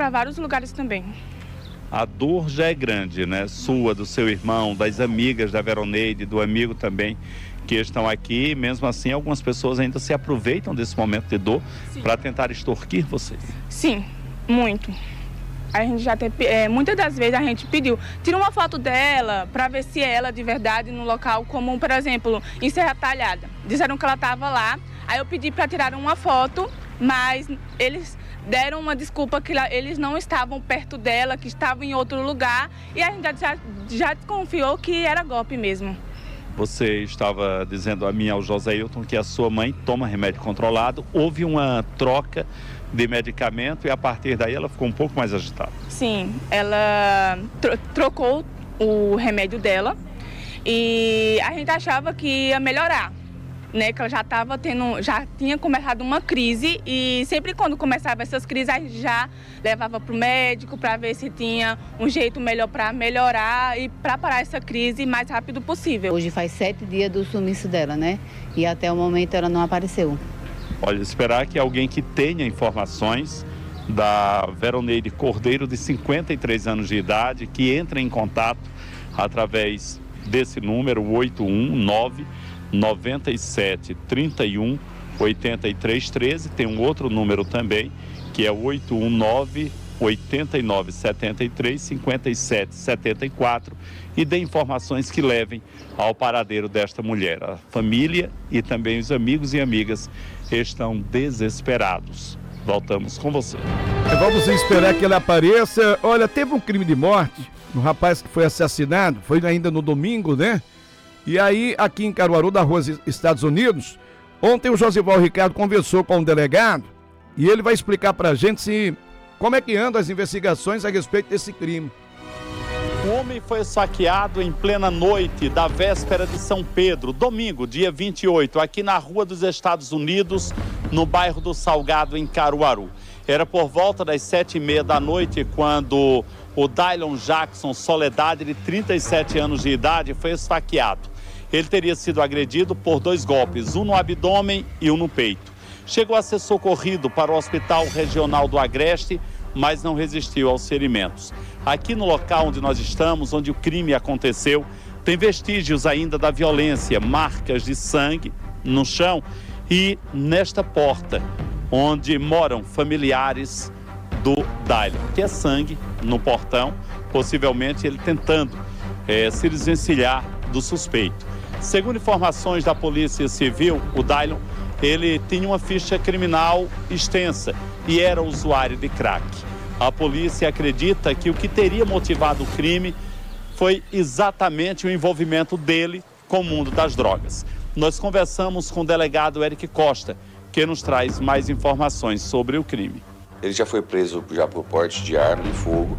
para vários lugares também. A dor já é grande, né? Sua, do seu irmão, das amigas da Veroneide, do amigo também, que estão aqui. Mesmo assim, algumas pessoas ainda se aproveitam desse momento de dor para tentar extorquir vocês. Sim, muito. A gente já tem, muitas das vezes a gente pediu, tira uma foto dela para ver se é ela de verdade no local comum, por exemplo, em Serra Talhada. Disseram que ela estava lá, aí eu pedi para tirar uma foto, mas eles deram uma desculpa que eles não estavam perto dela, que estavam em outro lugar, e a gente já desconfiou que era golpe mesmo. Você estava dizendo a mim, ao Joséilton, que a sua mãe toma remédio controlado, houve uma troca de medicamento e a partir daí ela ficou um pouco mais agitada. Sim, ela trocou o remédio dela e a gente achava que ia melhorar, né? Que ela já tinha começado uma crise e sempre quando começava essas crises a gente já levava para o médico para ver se tinha um jeito melhor para melhorar e para parar essa crise o mais rápido possível. Hoje faz 7 dias do sumiço dela, né? E até o momento ela não apareceu. Olha, esperar que alguém que tenha informações da Veroneide Cordeiro, de 53 anos de idade, que entre em contato através desse número, 819-9731-8313. Tem um outro número também, que é 819-8973-5774, e dê informações que levem ao paradeiro desta mulher. A família e também os amigos e amigas estão desesperados. Voltamos com você. Vamos esperar que ele apareça. Olha, teve um crime de morte, um rapaz que foi assassinado, foi ainda no domingo, né? E aí, aqui em Caruaru, da rua Estados Unidos, ontem o Josival Ricardo conversou com o delegado e ele vai explicar pra gente como é que andam as investigações a respeito desse crime. O homem foi saqueado em plena noite da véspera de São Pedro, domingo, dia 28, aqui na Rua dos Estados Unidos, no bairro do Salgado, em Caruaru. Era por volta das 7h30 da noite quando o Dailon Jackson Soledade, de 37 anos de idade, foi esfaqueado. Ele teria sido agredido por 2 golpes, um no abdômen e um no peito. Chegou a ser socorrido para o Hospital Regional do Agreste, mas não resistiu aos ferimentos. Aqui no local onde nós estamos, onde o crime aconteceu, tem vestígios ainda da violência, marcas de sangue no chão e nesta porta, onde moram familiares do Dailon, que é sangue no portão, possivelmente ele tentando se desvencilhar do suspeito. Segundo informações da Polícia Civil, o Dailon, ele tinha uma ficha criminal extensa e era usuário de crack. A polícia acredita que o que teria motivado o crime foi exatamente o envolvimento dele com o mundo das drogas. Nós conversamos com o delegado Eric Costa, que nos traz mais informações sobre o crime. Ele já foi preso por porte de arma de fogo,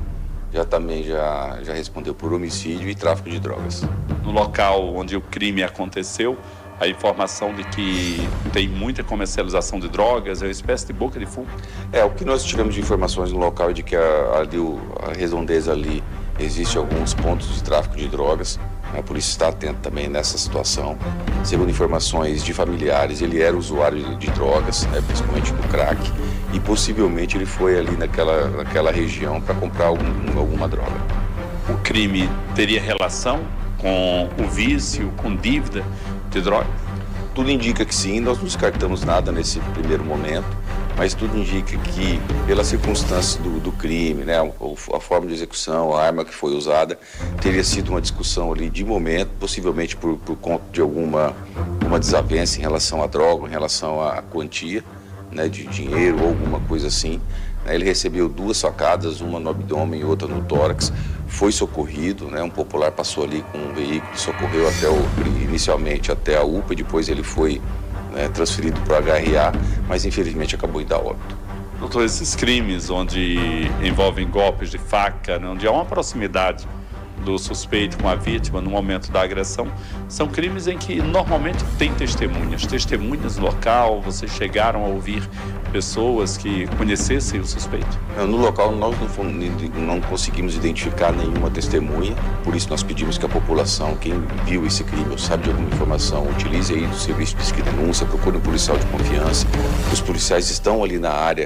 já respondeu por homicídio e tráfico de drogas. No local onde o crime aconteceu, a informação de que tem muita comercialização de drogas, é uma espécie de boca de fumo. O que nós tivemos de informações no local é de que a redondeza ali existe alguns pontos de tráfico de drogas. A polícia está atenta também nessa situação. Segundo informações de familiares, ele era usuário de drogas, principalmente do crack, e possivelmente ele foi ali naquela região para comprar alguma droga. O crime teria relação com o vício, com dívida de droga? Tudo indica que sim, nós não descartamos nada nesse primeiro momento, mas tudo indica que, pelas circunstâncias do crime, né, a forma de execução, a arma que foi usada, teria sido uma discussão ali de momento, possivelmente por conta de uma desavença em relação à droga, em relação à quantia, né, de dinheiro ou alguma coisa assim. Ele recebeu 2 facadas, uma no abdômen e outra no tórax, foi socorrido, né, um popular passou ali com um veículo, socorreu inicialmente até a UPA, depois ele foi transferido para o HRA, mas infelizmente acabou indo a óbito. Doutor, esses crimes onde envolvem golpes de faca, né, onde há uma proximidade do suspeito com a vítima no momento da agressão, são crimes em que normalmente tem testemunhas no local. Vocês chegaram a ouvir pessoas que conhecessem o suspeito? No local nós não conseguimos identificar nenhuma testemunha, por isso nós pedimos que a população, quem viu esse crime ou sabe de alguma informação, utilize aí do serviço de denúncia, procure um policial de confiança. Os policiais estão ali na área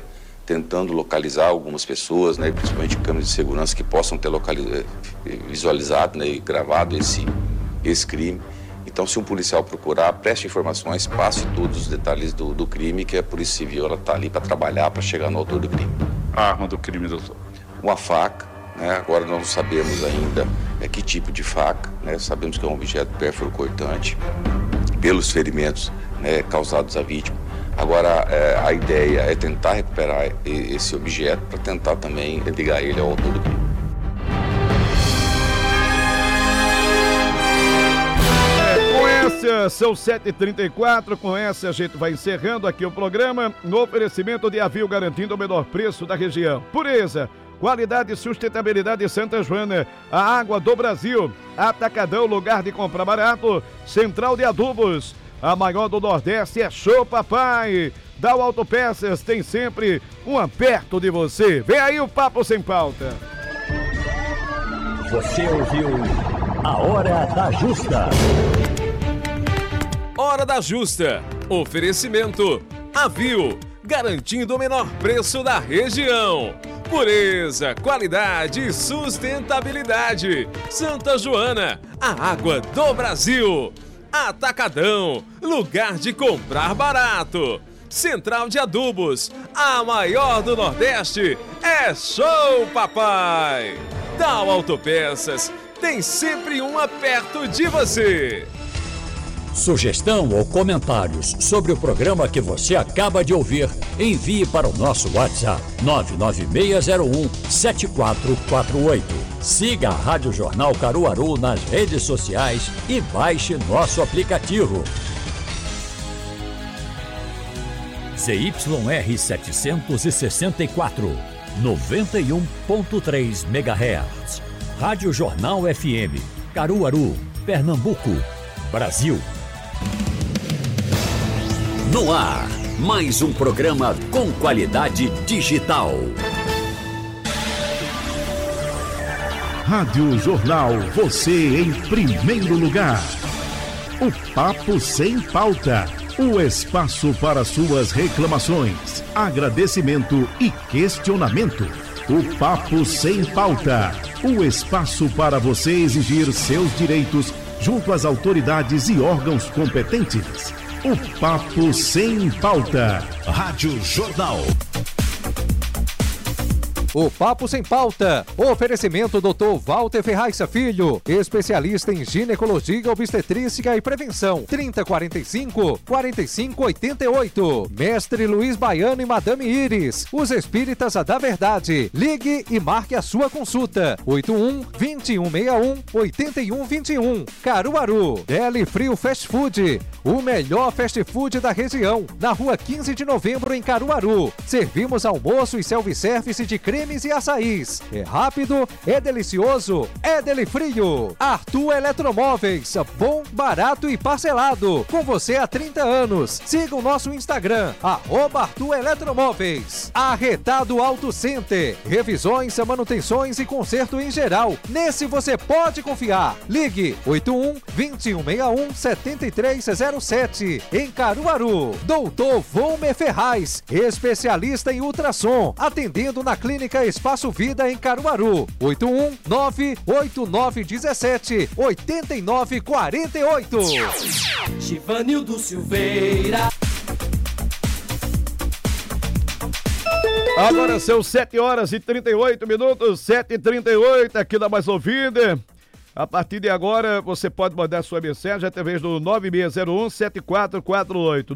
tentando localizar algumas pessoas, né, principalmente câmeras de segurança que possam ter visualizado, né, e gravado esse crime. Então, se um policial procurar, preste informações, passe todos os detalhes do crime, que a Polícia Civil está ali para trabalhar, para chegar no autor do crime. A arma do crime, doutor? Uma faca, né? Agora nós não sabemos ainda que tipo de faca, né? Sabemos que é um objeto pérfuro cortante, pelos ferimentos, né, causados à vítima. Agora, a ideia é tentar recuperar esse objeto para tentar também ligar ele ao autor do crime. São 7h34, com essa a gente vai encerrando aqui o programa, no oferecimento de Avil, garantindo o menor preço da região. Pureza, qualidade e sustentabilidade Santa Joana, a água do Brasil. Atacadão, lugar de comprar barato. Central de Adubos, a maior do Nordeste é Show Papai. Dal Autopeças tem sempre um perto de você. Vem aí o Papo Sem Pauta. Você ouviu A Hora da Justa. Hora da Justa. Oferecimento Avil, garantindo o menor preço da região. Pureza, qualidade e sustentabilidade. Santa Joana, a água do Brasil. Atacadão, lugar de comprar barato. Central de Adubos, a maior do Nordeste é Show Papai. Dal Autopeças, tem sempre uma perto de você. Sugestão ou comentários sobre o programa que você acaba de ouvir, envie para o nosso WhatsApp 99601-7448. Siga a Rádio Jornal Caruaru nas redes sociais e baixe nosso aplicativo. ZYR 764, 91.3 MHz. Rádio Jornal FM, Caruaru, Pernambuco, Brasil. No ar, mais um programa com qualidade digital. Rádio Jornal, você em primeiro lugar. O Papo Sem Pauta, o espaço para suas reclamações, agradecimento e questionamento. O Papo Sem Pauta, o espaço para você exigir seus direitos junto às autoridades e órgãos competentes. O Papo Sem Pauta. Rádio Jornal. O Papo Sem Pauta. Oferecimento Dr. Walter Ferraiça Filho, especialista em ginecologia, obstetrícia e prevenção. 3045-4588. Mestre Luiz Baiano e Madame Iris, os espíritas da verdade. Ligue e marque a sua consulta. 81-2161-8121. Caruaru. Deli Frio Fast Food, o melhor fast food da região. Na rua 15 de novembro, em Caruaru. Servimos almoço e self-service de cremes e açaís. É rápido, é delicioso, é Deli Frio. Arthur Eletromóveis, bom, barato e parcelado. Com você há 30 anos. Siga o nosso Instagram, @Arthur Eletromóveis. Arretado Auto Center, revisões, manutenções e conserto em geral. Nesse você pode confiar. Ligue 81-2161-7307. Em Caruaru. Doutor Volmer Ferraz, especialista em ultrassom, atendendo na Clínica Espaço Vida em Caruaru. 81-98917-8948. Givanildo Silveira. Agora são 7h38, 7h38 aqui na Mais Ouvida. A partir de agora, você pode mandar sua mensagem através do 9601-7448.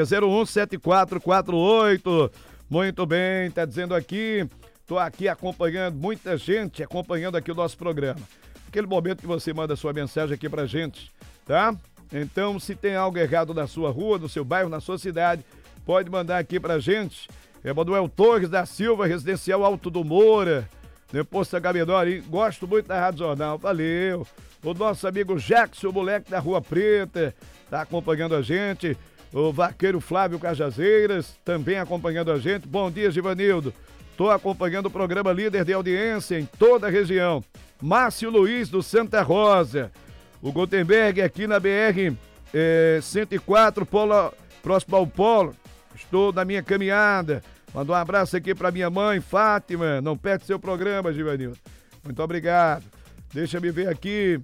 9601-7448. Muito bem, tá dizendo aqui, tô aqui acompanhando, muita gente acompanhando aqui o nosso programa. Aquele momento que você manda sua mensagem aqui pra gente, tá? Então, se tem algo errado na sua rua, no seu bairro, na sua cidade, pode mandar aqui pra gente. É Manuel Torres da Silva, Residencial Alto do Moura, depois da Gabinori. Gosto muito da Rádio Jornal, valeu. O nosso amigo Jackson, o moleque da Rua Preta, tá acompanhando a gente. O vaqueiro Flávio Cajazeiras, também acompanhando a gente. Bom dia, Givanildo. Tô acompanhando o programa líder de audiência em toda a região. Márcio Luiz, do Santa Rosa. O Gutenberg aqui na BR 104, próximo ao Polo. Estou na minha caminhada. Manda um abraço aqui pra minha mãe, Fátima. Não perde seu programa, Givanildo. Muito obrigado. Deixa eu ver aqui.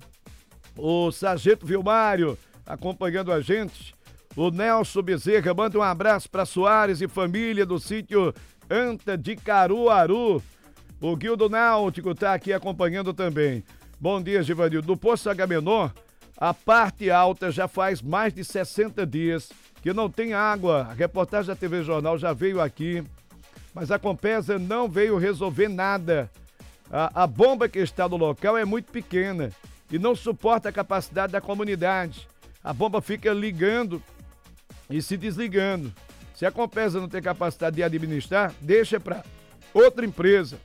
O Sargento Vilmário acompanhando a gente. O Nelson Bezerra, manda um abraço para Soares e família do sítio Anta de Caruaru. O Guildo Náutico tá aqui acompanhando também. Bom dia, Givanildo. No Poço Agamenon, a parte alta já faz mais de 60 dias que não tem água. A reportagem da TV Jornal já veio aqui, mas a Compesa não veio resolver nada. A bomba que está no local é muito pequena e não suporta a capacidade da comunidade. A bomba fica ligando e se desligando. Se a Compesa não tem capacidade de administrar, deixa para outra empresa.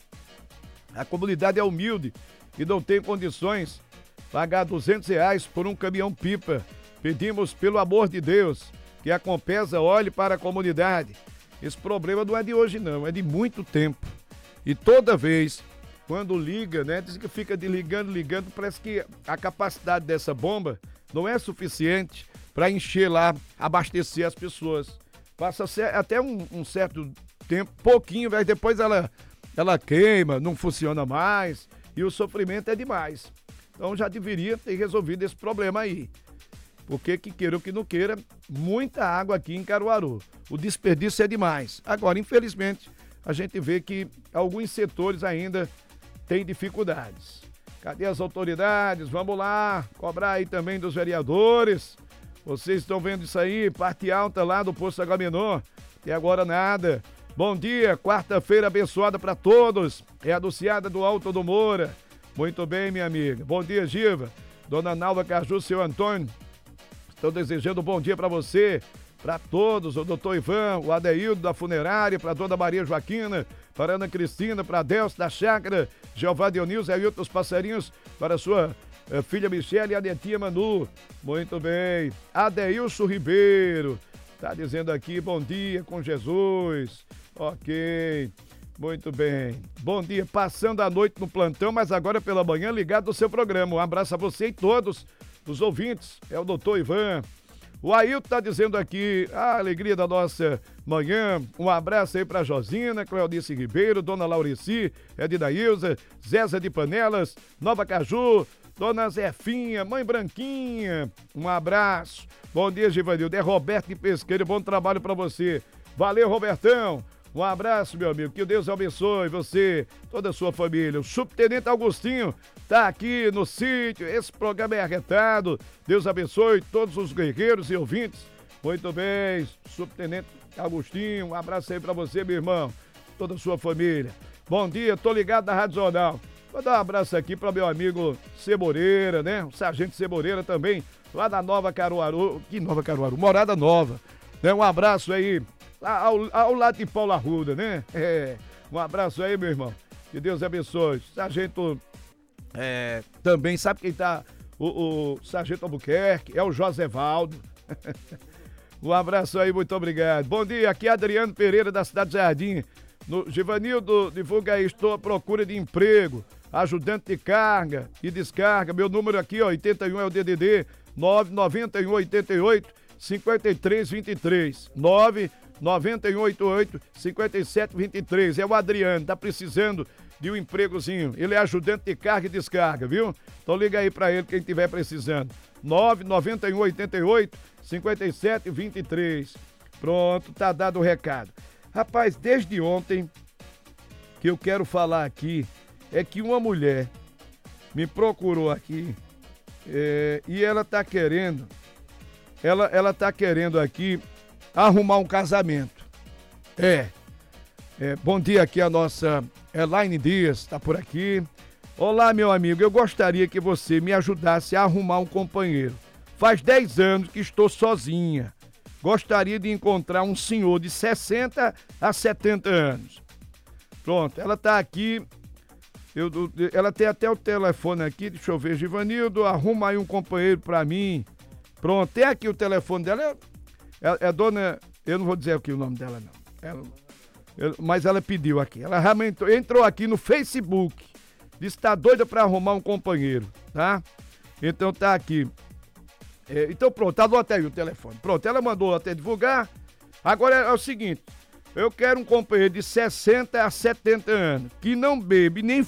A comunidade é humilde e não tem condições de pagar R$200 por um caminhão-pipa. Pedimos, pelo amor de Deus, que a Compesa olhe para a comunidade. Esse problema não é de hoje não, é de muito tempo. E toda vez, quando liga, né, diz que fica ligando, parece que a capacidade dessa bomba não é suficiente para encher lá, abastecer as pessoas. Passa até um certo tempo, pouquinho, mas depois ela queima, não funciona mais e o sofrimento é demais. Então já deveria ter resolvido esse problema aí. Porque que queira ou que não queira, muita água aqui em Caruaru. O desperdício é demais. Agora, infelizmente, a gente vê que alguns setores ainda têm dificuldades. Cadê as autoridades? Vamos lá, cobrar aí também dos vereadores. Vocês estão vendo isso aí, parte alta lá do Poço Agamenon. E agora nada. Bom dia, quarta-feira abençoada para todos. É anunciada do Alto do Moura. Muito bem, minha amiga. Bom dia, Giva. Dona Nalva Caju, seu Antônio. Estou desejando um bom dia para você, para todos, o doutor Ivan, o Adeildo da Funerária, para a dona Maria Joaquina, para a Ana Cristina, para a Delcio da Chácara, Jeová Dionísio, Ailton dos Passarinhos, para a sua filha Michele e a netinha Manu. Muito bem. Adeilson Ribeiro, tá dizendo aqui, bom dia com Jesus. Ok, muito bem. Bom dia, passando a noite no plantão, mas agora pela manhã ligado no seu programa. Um abraço a você e todos os ouvintes. É o doutor Ivan. O Ailton tá dizendo aqui, a alegria da nossa manhã. Um abraço aí pra Josina, Cleodice Ribeiro, Dona Laurici, Edina Ilza, Zéza de Panelas, Nova Caju, Dona Zefinha, Mãe Branquinha. Um abraço. Bom dia, Givanildo. É Roberto de Pesqueira, bom trabalho pra você. Valeu, Robertão. Um abraço, meu amigo, que Deus abençoe você, toda a sua família. O Subtenente Augustinho tá aqui no sítio, esse programa é arretado. Deus abençoe todos os guerreiros e ouvintes. Muito bem, Subtenente Augustinho, um abraço aí pra você, meu irmão, toda a sua família. Bom dia, tô ligado na Rádio Jornal. Vou dar um abraço aqui para meu amigo Ceboreira, né? O Sargento Ceboreira também, lá da Nova Caruaru. Que Nova Caruaru? Morada Nova. Né? Um abraço aí. Ao lado de Paulo Arruda, né? Um abraço aí, meu irmão. Que Deus abençoe. Sargento também, sabe quem tá? O Sargento Albuquerque, é o Josevaldo. Um abraço aí, muito obrigado. Bom dia, aqui é Adriano Pereira, da Cidade Jardim. No Givanildo, divulga aí, estou à procura de emprego, ajudante de carga e descarga. Meu número aqui, ó, 81 é o DDD 99188 5323 99188 5723. É o Adriano, tá precisando de um empregozinho. Ele é ajudante de carga e descarga, viu? Então liga aí pra ele, quem tiver precisando. 99188 5723. Pronto, tá dado o recado. Rapaz, desde ontem que eu quero falar aqui é que uma mulher me procurou aqui e ela tá querendo aqui arrumar um casamento. Bom dia aqui a nossa Elaine Dias, tá por aqui. Olá, meu amigo, eu gostaria que você me ajudasse a arrumar um companheiro. Faz 10 anos que estou sozinha. Gostaria de encontrar um senhor de 60 a 70 anos. Pronto, ela tá aqui. Ela tem até o telefone aqui, deixa eu ver, Givanildo, arruma aí um companheiro pra mim. Pronto, tem aqui o telefone dela. É dona... Eu não vou dizer aqui o nome dela, não. Mas ela pediu aqui. Ela realmente entrou aqui no Facebook. Disse que tá doida pra arrumar um companheiro, tá? Então tá aqui. Então pronto, anota aí o telefone. Pronto, ela mandou até divulgar. Agora é o seguinte, Eu quero um companheiro de 60 a 70 anos, que não bebe nem